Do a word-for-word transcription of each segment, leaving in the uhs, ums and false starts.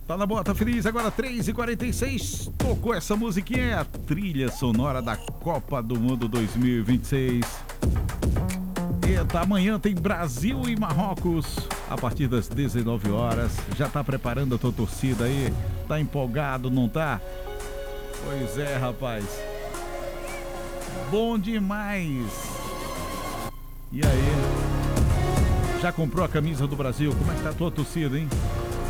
Tá na boa, tá feliz. Agora três e quarenta e seis. Tocou essa musiquinha, é a trilha sonora da Copa do Mundo dois mil e vinte e seis. Eita, amanhã tem Brasil e Marrocos a partir das dezenove horas. Já tá preparando a tua torcida aí? Tá empolgado, não tá? Pois é, rapaz. Bom demais. E aí? Já comprou a camisa do Brasil? Como é que tá a tua torcida, hein?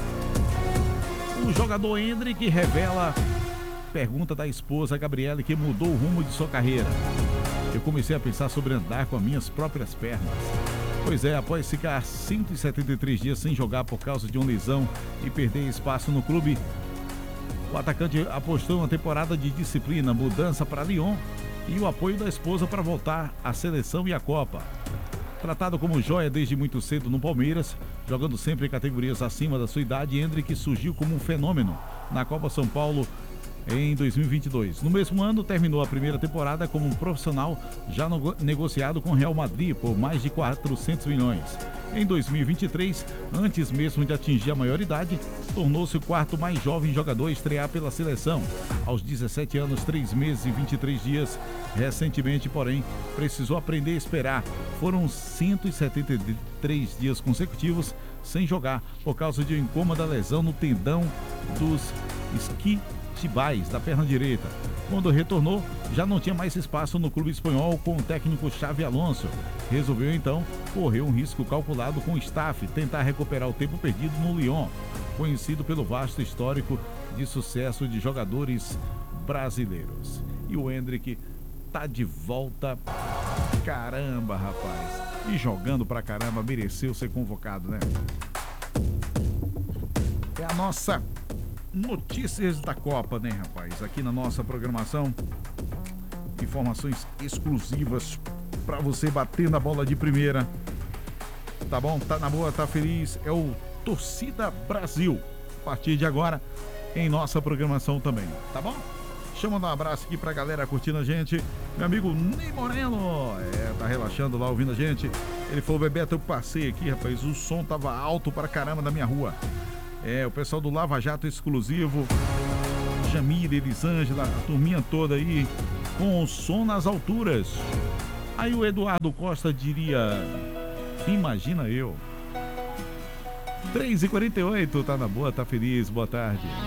O jogador Endrick revela pergunta da esposa Gabriele que mudou o rumo de sua carreira. Eu comecei a pensar sobre andar com as minhas próprias pernas. Pois é, após ficar cento e setenta e três dias sem jogar por causa de uma lesão e perder espaço no clube, o atacante apostou em uma temporada de disciplina, mudança para Lyon e o apoio da esposa para voltar à seleção e à Copa. Tratado como joia desde muito cedo no Palmeiras, jogando sempre em categorias acima da sua idade, Endrick surgiu como um fenômeno na Copa São Paulo em dois mil e vinte e dois. No mesmo ano, terminou a primeira temporada como um profissional já no, negociado com o Real Madrid por mais de quatrocentos milhões. Em dois mil e vinte e três, antes mesmo de atingir a maioridade, tornou-se o quarto mais jovem jogador a estrear pela seleção. Aos dezessete anos, três meses e vinte e três dias, recentemente, porém, precisou aprender a esperar. Foram cento e setenta e três dias consecutivos sem jogar por causa de uma incômoda lesão no tendão dos isquiotibiais da perna direita. Quando retornou, já não tinha mais espaço no clube espanhol com o técnico Xavi Alonso. Resolveu então correr um risco calculado com o staff, tentar recuperar o tempo perdido no Lyon, conhecido pelo vasto histórico de sucesso de jogadores brasileiros. E o Endrick tá de volta. Caramba, rapaz. E jogando pra caramba, mereceu ser convocado, né? É a nossa Notícias da Copa, né, rapaz? Aqui na nossa programação, informações exclusivas pra você bater na bola de primeira. Tá bom? Tá na boa, tá feliz? É o Torcida Brasil. A partir de agora, em nossa programação também, tá bom? Deixa eu mandar um abraço aqui pra galera curtindo a gente. Meu amigo Ney Moreno, é, tá relaxando lá, ouvindo a gente. Ele falou, Bebeto, eu passei aqui, rapaz, o som tava alto pra caramba na minha rua. É, o pessoal do Lava Jato Exclusivo, Jamila, Elisângela, a turminha toda aí, com o som nas alturas. Aí o Eduardo Costa diria, imagina eu. três e quarenta e oito, tá na boa, tá feliz, boa tarde.